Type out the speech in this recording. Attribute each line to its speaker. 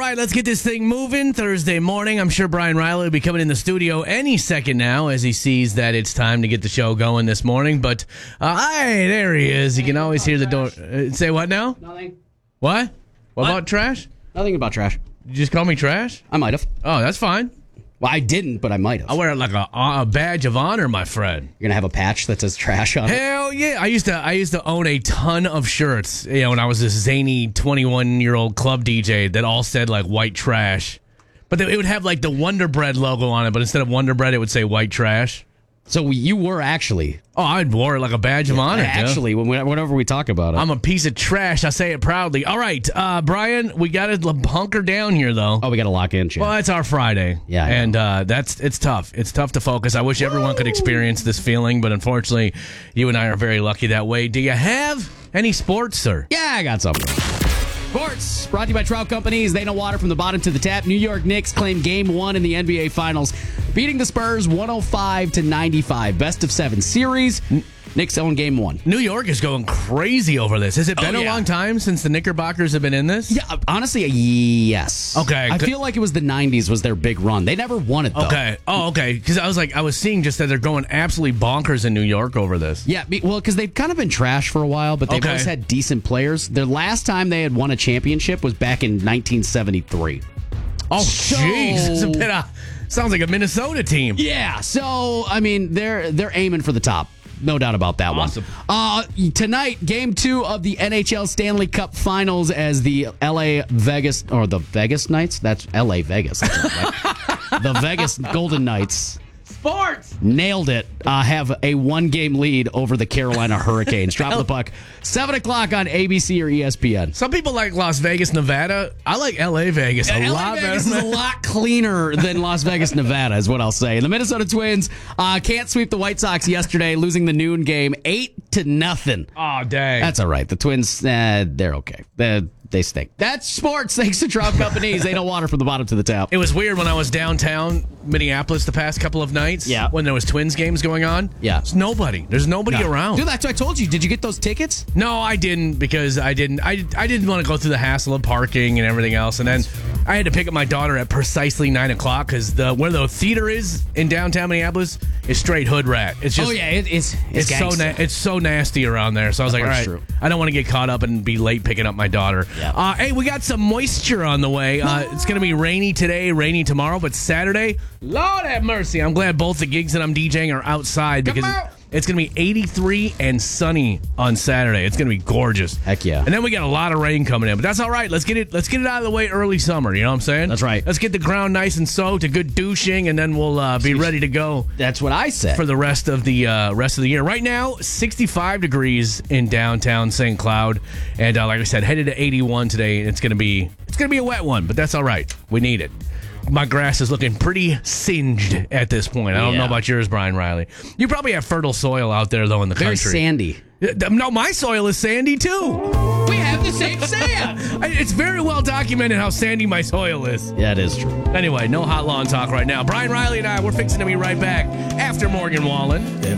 Speaker 1: right, let's get this thing moving. Thursday morning, I'm sure Brian Riley will be coming in the studio any second now as he sees that it's time to get the show going this morning. But, hey, there he is. You can always hear the door. Say what now?
Speaker 2: Nothing.
Speaker 1: What? What about trash?
Speaker 2: Nothing about trash.
Speaker 1: You just call me trash?
Speaker 2: I might have.
Speaker 1: Oh, that's fine.
Speaker 2: Well, I didn't, but I might have.
Speaker 1: I wear it like a badge of honor, my friend.
Speaker 2: You're going to have a patch that says trash on it?
Speaker 1: Hell yeah. I used to own a ton of shirts, when I was this zany 21-year-old club DJ that all said like white trash. But it would have like the Wonder Bread logo on it, but instead of Wonder Bread, it would say white trash.
Speaker 2: So you were actually...
Speaker 1: Oh, I wore it like a badge of honor.
Speaker 2: Actually, whenever we talk about it.
Speaker 1: I'm a piece of trash. I say it proudly. All right, Brian, we got to hunker down here, though.
Speaker 2: Oh, we got to lock in, Chad.
Speaker 1: Well, it's our Friday.
Speaker 2: Yeah.
Speaker 1: And it's tough. It's tough to focus. I wish everyone could experience this feeling, but unfortunately, you and I are very lucky that way. Do you have any sports, sir?
Speaker 2: Yeah, I got something. Sports brought to you by Trout Companies. They know water from the bottom to the tap. New York Knicks claim Game 1 in the NBA Finals, beating the Spurs 105-95. Best of 7 series. Knicks own Game 1.
Speaker 1: New York is going crazy over this. Has it been a long time since the Knickerbockers have been in this?
Speaker 2: Yeah, honestly, yes.
Speaker 1: Okay.
Speaker 2: I feel like it was the 90s was their big run. They never won it, though.
Speaker 1: Okay. Oh, okay. Because I was seeing just that they're going absolutely bonkers in New York over this.
Speaker 2: Yeah, well, because they've kind of been trash for a while, but they've always had decent players. Their last time they had won a championship was back in 1973.
Speaker 1: Oh, jeez. Sounds like a Minnesota team.
Speaker 2: Yeah, so, I mean, they're aiming for the top. No doubt about that one. Tonight, Game 2 of the NHL Stanley Cup Finals as the LA Vegas, or the Vegas Knights? That's LA Vegas. The Vegas Golden Knights.
Speaker 1: Sports!
Speaker 2: Nailed it. Have a 1-game lead over the Carolina Hurricanes. Drop the puck. 7 o'clock on ABC or ESPN.
Speaker 1: Some people like Las Vegas, Nevada. I like LA Vegas a lot better.
Speaker 2: Vegas is a lot cleaner than Las Vegas, Nevada, is what I'll say. And the Minnesota Twins can't sweep the White Sox yesterday, losing the noon game 8-0.
Speaker 1: Oh, dang.
Speaker 2: That's all right. The Twins, they're okay. They stink. That's sports. Thanks to Trout Companies. They know water from the bottom to the top.
Speaker 1: It was weird when I was downtown Minneapolis the past couple of nights.
Speaker 2: Yeah.
Speaker 1: When there was Twins games going on.
Speaker 2: Yeah.
Speaker 1: There's nobody around.
Speaker 2: Dude, that's what I told you. Did you get those tickets?
Speaker 1: No, I didn't because I didn't want to go through the hassle of parking and everything else. And then I had to pick up my daughter at precisely 9 o'clock because where the theater is in downtown Minneapolis is straight hood rat. It's just it's so nasty around there. So I was like, all right, I don't want to get caught up and be late picking up my daughter.
Speaker 2: Yeah.
Speaker 1: Hey, we got some moisture on the way. It's going to be rainy today, rainy tomorrow, but Saturday, Lord have mercy. I'm glad both the gigs that I'm DJing are outside because it's going to be 83 and sunny on Saturday. It's going to be gorgeous.
Speaker 2: Heck yeah.
Speaker 1: And then we got a lot of rain coming in, but that's all right. Let's get it out of the way early summer. You know what I'm saying?
Speaker 2: That's right.
Speaker 1: Let's get the ground nice and soaked, a good douching, and then we'll be ready to go.
Speaker 2: That's what I said.
Speaker 1: For the rest of the year. Right now, 65 degrees in downtown St. Cloud, and like I said, headed to 81 today. It's gonna be a wet one, but that's all right. We need it. My grass is looking pretty singed at this point. I don't know about yours, Brian Riley. You probably have fertile soil out there, though, in the country.
Speaker 2: Very sandy.
Speaker 1: No, my soil is sandy, too.
Speaker 2: We have the same sand.
Speaker 1: It's very well documented how sandy my soil is.
Speaker 2: Yeah, it is true.
Speaker 1: Anyway, no hot lawn talk right now. Brian Riley and I, we're fixing to be right back after Morgan Wallen.